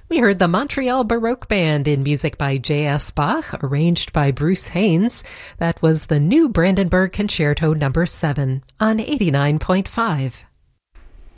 We heard the Montreal Baroque Band in music by J.S. Bach, arranged by Bruce Haynes. That was the new Brandenburg Concerto No. 7 on 89.5.